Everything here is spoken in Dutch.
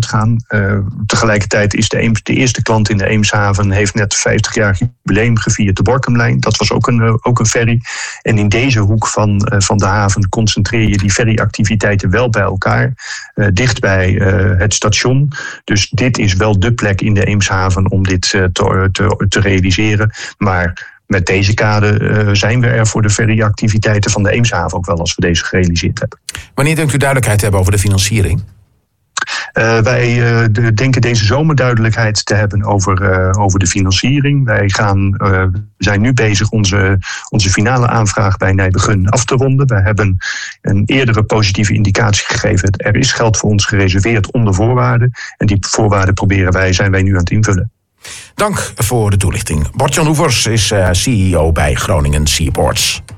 uitgaan. Tegelijkertijd is de eerste klant in de Eemshaven heeft net 50 jaar jubileum gevierd, de Borkumlijn. Dat was ook een ferry. En in deze hoek van de haven concentreer je die ferryactiviteiten wel bij elkaar, dicht bij het station. Dus dit is wel de plek in de Eemshaven om dit te realiseren. Maar met deze kade zijn we er voor de ferryactiviteiten van de Eemshaven ook wel als we deze gerealiseerd hebben. Wanneer denkt u duidelijkheid te hebben over de financiering? Wij denken deze zomer duidelijkheid te hebben over de financiering. Wij zijn nu bezig onze finale aanvraag bij Nijbegun af te ronden. Wij hebben een eerdere positieve indicatie gegeven. Er is geld voor ons gereserveerd onder voorwaarden. En die voorwaarden zijn wij nu aan het invullen. Dank voor de toelichting. Bart-Jan Hoevers is CEO bij Groningen Seaports.